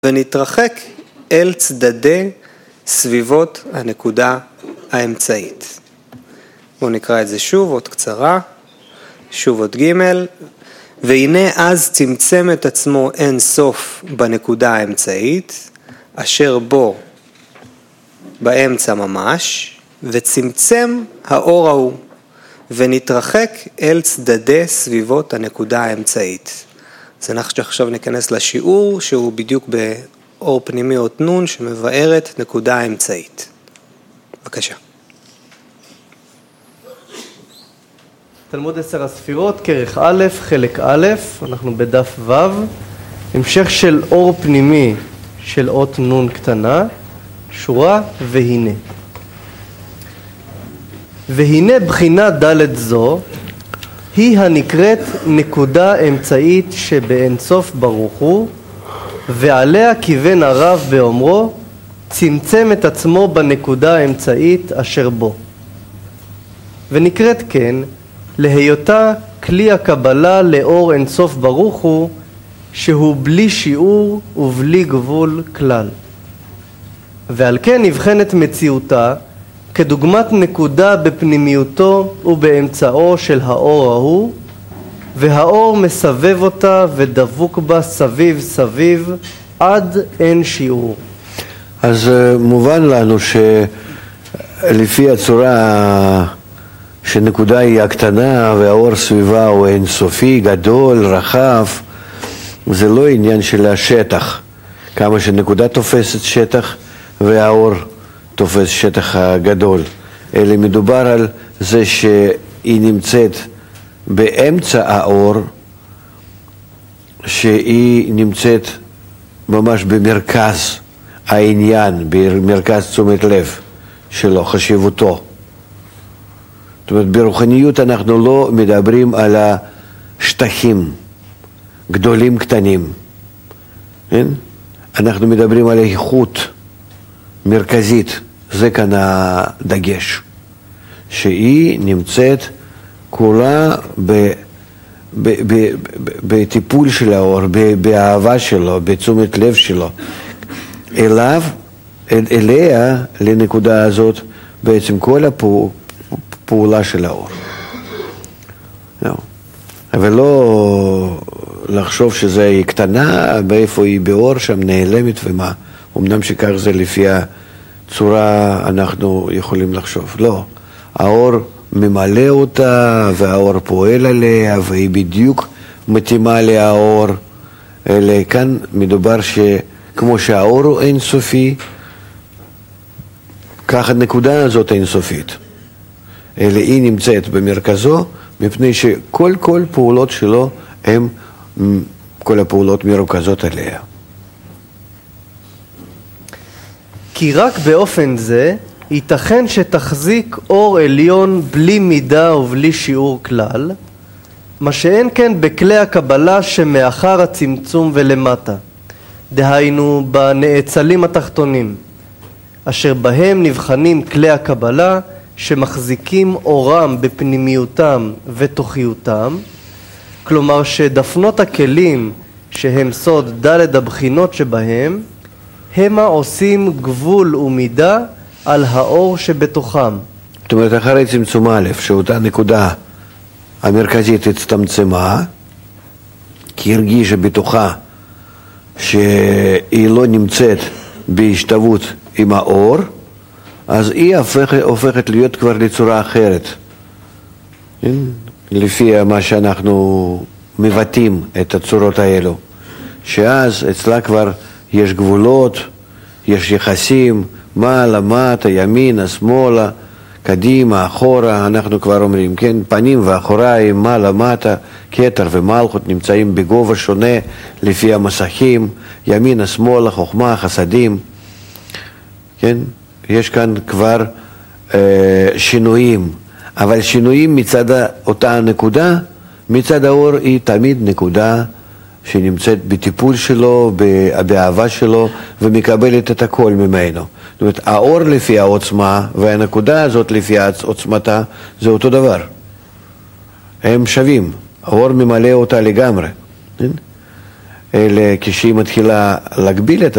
ונתרחק אל צדדי סביבות הנקודה האמצעית. בואו נקרא את זה שוב, עוד קצרה, שוב עוד ג' והנה אז צמצם את עצמו אין סוף בנקודה האמצעית, אשר בו באמצע ממש, וצמצם האור ההוא, ונתרחק אל צדדי סביבות הנקודה האמצעית. אז אנחנו עכשיו ניכנס לשיעור שהוא בדיוק באור פנימי אות נון שמבארת נקודה האמצעית. בבקשה. תלמוד 10 הספירות, כרך א', חלק א', אנחנו בדף ו', המשך של אור פנימי של אות נון קטנה, שורה והנה. והנה בחינה ד' זו, היא הנקראת נקודה אמצעית שבאין סוף ברוך הוא, ועליה כיוון הרב באומרו, צמצם את עצמו בנקודה האמצעית אשר בו. ונקראת כן, להיותה כלי הקבלה לאור אין סוף ברוך הוא, שהוא בלי שיעור ובלי גבול כלל. ועל כן נבחנת מציאותה, כדוגמת נקודה בפנימיותו ובאמצעו של האור ההוא, והאור מסבב אותה ודבוק בה סביב סביב עד אין שיעור. אז מובן לנו שלפי הצורה שנקודה היא הקטנה והאור סביבה הוא אינסופי, גדול, רחב, זה לא עניין של השטח, כמה שנקודה תופסת שטח והאור תופס שטח גדול, אלא מדובר על זה שהיא נמצאת באמצע האור, שהיא נמצאת ממש במרכז העניין, במרכז תשומת לב שלו, חשיבותו. זאת אומרת, ברוחניות אנחנו לא מדברים על השטחים גדולים קטנים, כן? אנחנו מדברים על האיכות מרכזית, זה כאן הדגש, שהיא נמצאת כולה בטיפול של האור, באהבה שלו, בתשומת לב שלו, אליה, לנקודה הזאת, בעצם כל הפעולה של האור. אבל לא לחשוב שזה היא קטנה, באיפה היא באור, שם נעלמת ומה. אמנם שכך זה לפי הצורה אנחנו יכולים לחשוב. לא, האור ממלא אותה והאור פועל עליה והיא בדיוק מתאימה לאור. אלא כאן מדובר שכמו שהאור הוא אינסופי, כך הנקודה הזאת אינסופית. אלא היא נמצאת במרכזו, מפני שכל פעולות שלו הם כל הפעולות מרוכזות עליה. כי רק באופן זה ייתכן שתחזיק אור עליון בלי מידה ובלי שיעור כלל, מה שאין כן בכלי הקבלה שמאחר הצמצום ולמטה, דהיינו בנאצלים התחתונים, אשר בהם נבחנים כלי הקבלה שמחזיקים אורם בפנימיותם ותוכיותם, כלומר שדפנות הכלים שהם סוד ד' הבחינות שבהם, המה עושים גבול ומידה על האור שבתוכם. זאת אומרת, אחרי צמצום א', שאותה נקודה המרכזית הצטמצמה, כי הרגישה בתוכה שהיא לא נמצאת בהשתוות עם האור, אז היא הופכת להיות כבר לצורה אחרת. לפי מה שאנחנו מבטאים את הצורות האלו. שאז אצלה כבר יש גבולות, יש יחסים, מעלה, מטה, ימינה, שמאלה, קדימה, אחורה, אנחנו כבר אומרים, כן, פנים ואחוריים, מעלה, מטה, כתר ומלכות נמצאים בגובה שונה לפי המסכים, ימינה, שמאלה, חוכמה, חסדים, כן, יש כאן כבר שינויים, אבל שינויים מצד אותה נקודה, מצד האור היא תמיד נקודה שנמצאת בטיפול שלו, באהבה שלו, ומקבלת את הכל ממנו. זאת אומרת, האור לפי העוצמה, והנקודה הזאת לפי עוצמתה, זה אותו דבר. הם שווים. האור ממלא אותה לגמרי. אלא כשהיא מתחילה להגביל את